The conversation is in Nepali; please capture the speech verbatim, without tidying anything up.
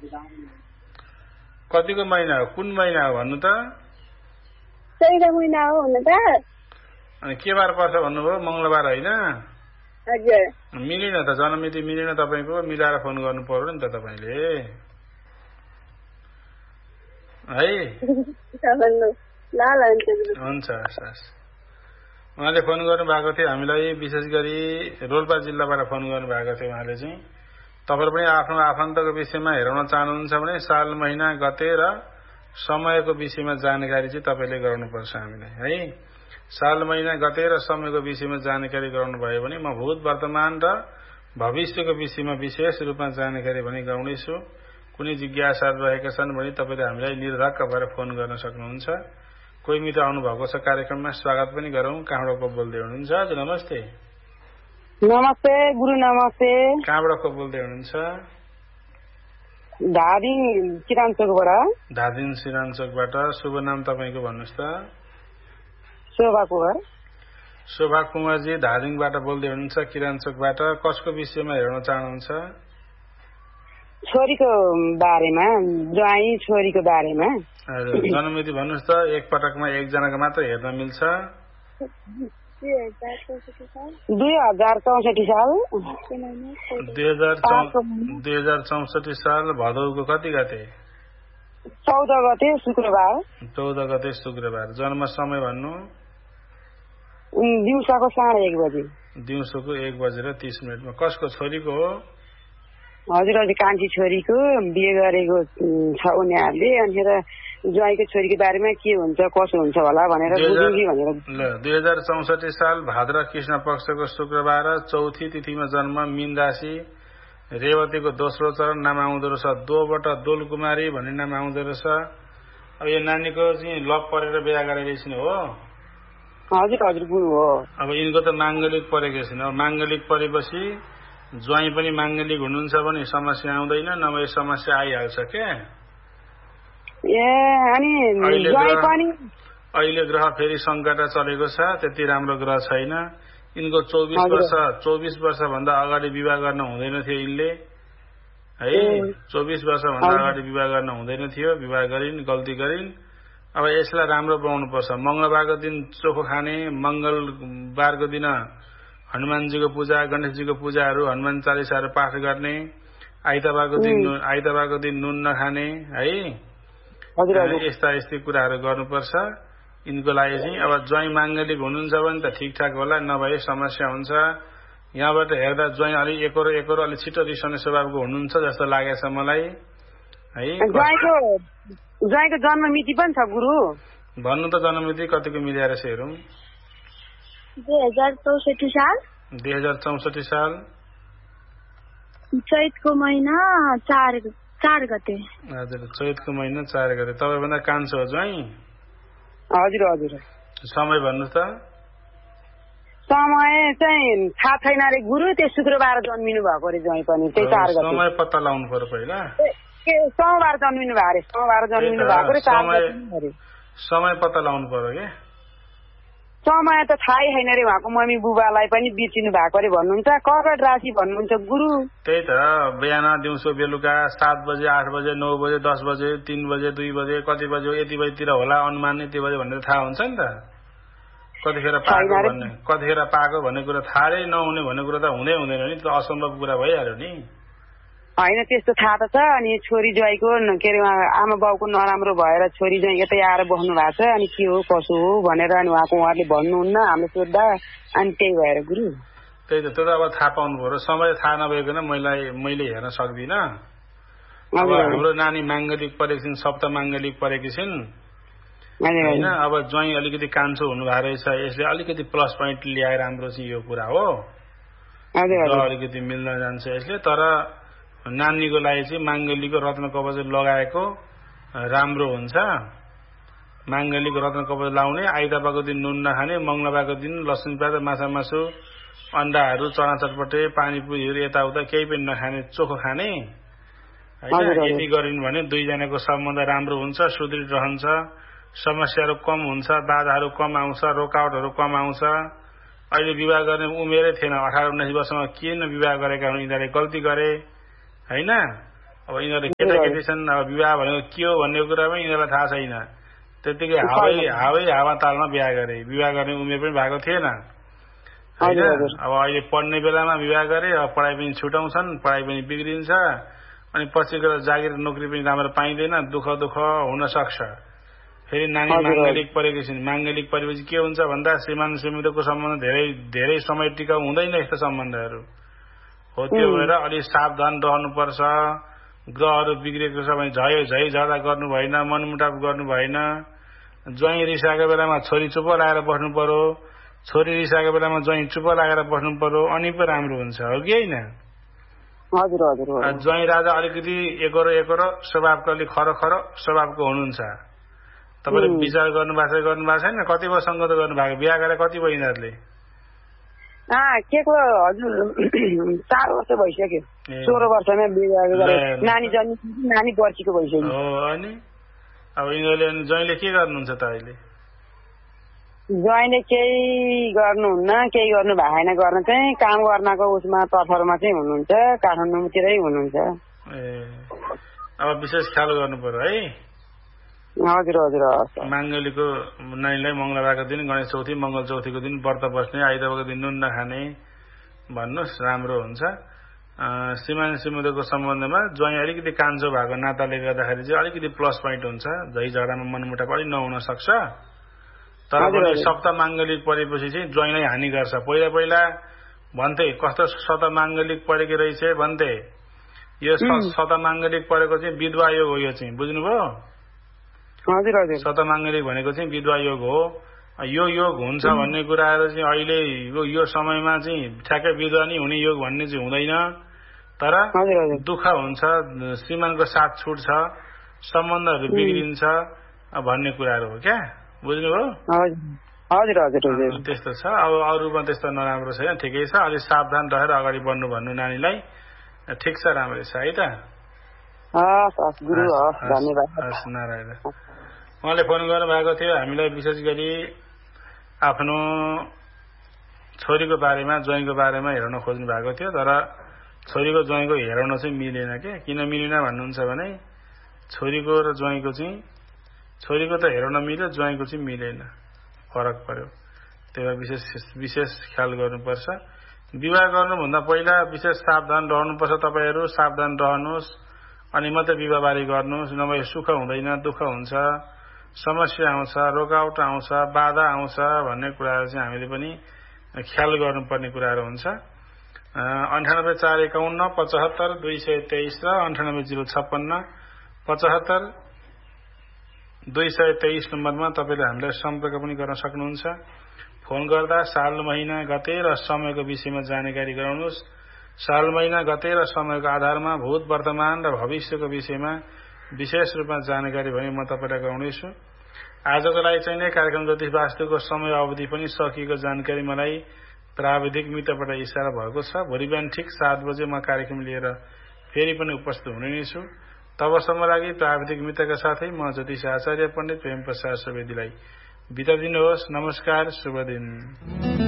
कतिको महिना हो कुन महिना हो भन्नु त चैत महिना हो हुन त अनि के बार पर्छ भन्नुभयो मंगलबार हैन हजुर मिलेन त जन्ममिति मिलेन तपाईको मिलाएर फोन गर्नु पर्यो नि त तपाईले है हुन्छ हस् उहाँले फोन गर्नु भएको थियो हामीलाई विशेष गरी रोल्पा जिल्लाबाट फोन गर्नु भएको थियो उहाँले चाहिँ तपाईहरु पनि आफ्नो आफन्तको विषयमा हेराउन चाहनुहुन्छ भने साल महिना गते र समयको विषयमा जानकारी चाहिँ तपाईले गराउनुपर्छ हामीलाई है साल महिना गते र समयको विषयमा जानकारी गराउनु भयो भने म भूत वर्तमान र भविष्यको विषयमा विशेष रूपमा जानकारी भने गराउने छु कुनै जिज्ञासाहरु रहेका छन् भने तपाईले हामीलाई निर्धक्क भएर फोन गर्न सक्नुहुन्छ कोही मित्र आउनु भएको छ कार्यक्रममा स्वागत पनि गरौँ कहाँबाट को बोल्दै हुनुहुन्छ हजुर नमस्ते नमस्ते गुरु नमस्ते कहाँबाट को बोल्दै हुनुहुन्छ धादिङ सिरानचोकबाट धादिङ सिरानचोकबाट शुभ नाम तपाईको भन्नुस् त शोभा कुमार शोभा कुमारजी धादिङबाट बोल्दै हुनुहुन्छ किरानचोकबाट कसको विषयमा हेर्न चाहनुहुन्छ छोरीको बारेमा ज्वाइँ छोरीको बारेमा जन्ममिति भन्नुस् त एक पटकमा एकजनाको मात्र हेर्न मिल्छ दुई हजार चौसठी साल दुई हजार चौसठी साल भदौको कति गते चौध गते शुक्रबार चौध गते शुक्रबार जन्म समय भन्नु दिउँसोको साढे एक बजे दिउँसोको एक बजेर तीस मिनटमा कसको छोरीको हो हजुर हजुर कान्छी छोरीको बिहे गरेको छ उनीहरूले अनि ज्वाइँको छोरीको बारेमा के हुन्छ कसो हुन्छ होला भनेर बुझौँ कि भनेर ल दुई हजार चौसठी साल भाद्र कृष्ण पक्षको शुक्रबार चौथी तिथिमा जन्म मीन राशि रेवतीको दोस्रो चरण नाम आउँदो रहेछ दोबाट दोल कुमारी भन्ने नाम आउँदो रहेछ अब यो नानीको चाहिँ लभ परेर बिहा गरेर एकछिन हो हजुर हजुर गुरु हो अब यिनको त माङ्गलिक परेको छैन अब माङ्गलिक परेपछि ज्वाइँ पनि माङ्गलिक हुनुहुन्छ भने समस्या आउँदैन नभए समस्या आइहाल्छ के ए अनि ज्वाइँ पनि अहिले ग्रह फेरि संकट चलेको छ त्यति राम्रो ग्रह छैन यिनको चौबीस वर्ष चौबीस वर्ष भन्दा अगाडि विवाह गर्न हुँदैन थियो यिनले है चौबीस वर्ष भन्दा अगाडि विवाह गर्न हुँदैन थियो विवाह गरिन् गल्ती गरिन् अब यसलाई राम्रो बनाउनु पर्छ मंगलबारको दिन चोखो खाने मंगलबारको दिन हनुमानजीको पूजा गणेशजीको पूजाहरू हनुमान चालिसाहरू पाठ गर्ने आइतबारको दिन आइतबारको दिन नुन नखाने है यस्ता यस्ता कुराहरू गर्नुपर्छ यिनको लागि चाहिँ अब ज्वाइँ माङ्गलिक हुनुहुन्छ भने त ठिकठाक होला नभए समस्या हुन्छ यहाँबाट हेर्दा ज्वाइँ अलिक एकरो एकरो अलिक छिटो रिसाउने स्वभावको हुनुहुन्छ जस्तो लागेछ मलाई है ज्वाइँको जन्म मिति पनि छ गुरु भन्नु त जन्ममिति कतिको मिलाएर छ हेरौँ दुई हजार चौसठी साल दुई हजार चौसठी साल चैतको महिना चार चार गते हजुर चैतको महिना चार गते तपाईँभन्दा कान्छो हो ज्वाइँ हजुर हजुर समय भन्नु त समय चाहिँ थाहा छैन रे गुरु त्यो शुक्रबार जन्मिनु भएको रे ज्वाइँ पनि त्यही चार गते समय पत्ता लगाउनु पर्यो पहिला सोमबार जन्मिनु भएको रे सोमबार जन्मिनु भएको रे चार गते समय पत्ता लगाउनु पर्यो के समय त थाहै छैन रे उहाँको मम्मी बुबालाई पनि बिर्सिनु भएको रे भन्नुहुन्छ कर्कट राशि भन्नुहुन्छ गुरु त्यही त बिहान दिउँसो बेलुका सात बजे आठ बजे नौ बजे दस बजे तीन बजे दुई बजे कति बजे यति बजेतिर होला अनुमान यति बजे भनेर थाहा हुन्छ नि त कतिखेर पाएको भन्ने कतिखेर पाएको भन्ने कुरा थाहै नहुने भन्ने कुरा त हुँदै हुँदैन नि त्यो असम्भव कुरा भइहाल्यो नि होइन त्यस्तो थाहा त छ अनि छोरी ज्वाइँको के अरे आमा बाउको नराम्रो भएर छोरी ज्वाइँ यतै आएर बस्नु भएको छ अनि के हो कसो हो भनेर अनि उहाँको उहाँले भन्नुहुन्न हामीले सोद्धा अनि त्यही भएर गुरु त्यही त त्यो त अब थाहा पाउनु पर्यो समय थाहा नभइकन मलाई मैले हेर्न सक्दिनँ अब हाम्रो नानी माङ्गलिक परेकी छिन् सप्त माङ्गलिक परेकी छिन् होइन अब ज्वाइँ अलिकति कान्छो हुनुभएको रहेछ यसले अलिकति प्लस पोइन्ट ल्याएर राम्रो चाहिँ यो कुरा हो अलिकति मिल्न जान्छ यसले तर नानीको लागि चाहिँ माङ्गलिकको रत्न कवच लगाएको राम्रो हुन्छ माङ्गलिकको रत्न कवच लाउने आइतबारको दिन नुन नखाने मंगलबारको दिन लसुन प्याज माछा मासु अन्डाहरू चना चटपटे पानीपुरीहरू यताउता केही पनि नखाने चोखो खाने होइन यति गरिन् भने दुईजनाको सम्बन्ध राम्रो हुन्छ सुदृढ रहन्छ समस्याहरू कम हुन्छ बाधाहरू कम आउँछ रोकावटहरू कम आउँछ अहिले विवाह गर्ने उमेरै थिएन अठार उन्नाइस वर्षमा किन विवाह गरेका हुन् यिनीहरूले गल्ती गरे होइन अब यिनीहरू केटाकेटी छन्, अब विवाह भनेको के हो भन्ने कुरा पनि यिनीहरूलाई थाहा छैन। त्यतिकै हावै हावै हावा तालमा बिहा गरे, विवाह गर्ने उमेर पनि भएको थिएन होइन। अब अहिले पढ्ने बेलामा विवाह गरे, अब पढाइ पनि छुटाउँछन्, पढाइ पनि बिग्रिन्छ, अनि पछि गएर जागिर नोकरी पनि राम्रो पाइँदैन, दुःख दुःख हुन सक्छ। फेरि नानी माङ्गलिक परेको छिन्, माङ्गलिक परेपछि के हुन्छ भन्दा श्रीमान श्रीमतीको सम्बन्ध धेरै धेरै समय टिकाउ हुँदैन यस्तो सम्बन्धहरू हो। त्यो भएर अलिक सावधान रहनुपर्छ। ग्रहहरू बिग्रेको छ भने झै झै झगडा गर्नु भएन, मनमुटाव गर्नु भएन। ज्वाइँ रिसाएको बेलामा छोरी चुप लागेर बस्नु पर्यो, छोरी रिसाएको बेलामा ज्वाइँ चुप लागेर बस्नु पर्यो, अनि पो राम्रो हुन्छ, हो कि होइन? हजुर हजुर। ज्वाइँ राजा अलिकति एकरो एकरो स्वभावको अलिक खरो खरो स्वभावको हुनुहुन्छ। तपाईँले विचार गर्नु भएको छ गर्नु भएको छैन? कति वर्ष सङ्गत गर्नु भएको? बिहा गरेर कति भयो यिनीहरूले? के को हजुर चार वर्ष भइसक्यो। सोह्र वर्षमा बिहा गरे, नानी जन्म नानी वर्षीको भइसक्यो। हो अनि अब यिनीहरूले ज्वाइँले के गर्नुहुन्छ त अहिले? ज्वाइँले केही गर्नुहुन्न, केही गर्नु भएन। गर्न चाहिँ काम गर्नको उसमा तर्फमा चाहिँ हुनुहुन्छ, काठमाडौँतिरै हुनुहुन्छ। ए अब विशेष ख्याल गर्नु पर्यो है। हजुर हजुर। माङ्गलीको नानीलाई मङ्गलबारको दिन, गणेश चौथी मङ्गल चौथीको दिन व्रत बस्ने, आइतबारको दिन नुन नखाने भन्नुहोस्, राम्रो हुन्छ। श्रीमान श्रीमतीको सम्बन्धमा ज्वाइँ अलिकति कान्छो भएको नाताले गर्दाखेरि चाहिँ अलिकति प्लस पोइन्ट हुन्छ। झै झगडामा मनमुटाव अलिक नहुन सक्छ। तर पनि सप्त माङ्गलिक परेपछि चाहिँ ज्वाइँलाई हानि गर्छ। पहिला पहिला भन्थे कस्तो सत माङ्गलिक परेको रहेछ भन्थे, यो सत माङ्गलिक परेको चाहिँ विधवा योग हो। यो चाहिँ बुझ्नुभयो? हजुर हजुर। सत माङ्गलिक भनेको चाहिँ विधवा योग हो। यो योग हुन्छ भन्ने कुराहरू चाहिँ अहिले यो समयमा चाहिँ ठ्याक्कै विधवा नै हुने योग भन्ने चाहिँ हुँदैन। तर दुःख हुन्छ, श्रीमानको साथ छुट्छ, सम्बन्धहरू बिग्रिन्छ भन्ने कुराहरू हो क्या। बुझ्नुभयो? हजुर हजुर। त्यस्तो छ। अब अरूमा त्यस्तो नराम्रो छैन, ठिकै छ। अलिक सावधान रहेर अगाडि बढ्नु भन्नु नानीलाई। ठिक छ, राम्रै छ है त। नारायण। उहाँले फोन गर्नु भएको थियो हामीलाई विशेष गरी आफ्नो छोरीको बारेमा, ज्वाइँको बारेमा हेर्न खोज्नु भएको थियो। तर छोरीको ज्वाइँको हेराउन चाहिँ मिलेन के। किन मिलेन भन्नुहुन्छ भने छोरीको र ज्वाइँको चाहिँ, छोरीको त हेराउन मिल्यो, ज्वाइँको चाहिँ मिलेन, फरक पर्यो। त्यही भएर विशेष विशेष ख्याल गर्नुपर्छ। विवाह गर्नुभन्दा पहिला विशेष सावधान रहनुपर्छ। तपाईँहरू सावधान रहनुहोस् अनि मात्रै विवाहबारी गर्नुहोस्, नभए सुख हुँदैन, दुःख हुन्छ, समस्या आउँछ, रोकावट आउँछ, बाधा आउँछ भन्ने कुराहरू चाहिँ हामीले पनि ख्याल गर्नुपर्ने कुराहरू हुन्छ। अन्ठानब्बे चार एकाउन्न पचहत्तर दुई सय तेइस र अन्ठानब्बे जिरो छप्पन्न पचहत्तर दुई सय तेइस नम्बरमा तपाईँले हामीलाई सम्पर्क पनि गर्न सक्नुहुन्छ। फोन गर्दा साल महिना गते र समयको विषयमा जानकारी गराउनुहोस्। साल महिना गते र समयको आधारमा भूत वर्तमान र भविष्यको विषयमा विशेष रूपमा जानकारी भने म तपाईँलाई गराउनेछु। आजको लागि चाहिँ नै कार्यक्रम ज्योतिष वास्तुको समय अवधि पनि सकिएको जानकारी मलाई प्राविधिक मित्रबाट इसारा भएको छ। भोलि बिहान ठिक सात बजे म कार्यक्रम लिएर फेरि पनि उपस्थित हुने नै छु। तबसम्म लागि प्राविधिक मित्रका साथै म ज्योतिष आचार्य पण्डित प्रेम प्रसाद सुवेदीलाई बिदा दिनुहोस्। नमस्कार, शुभ दिन।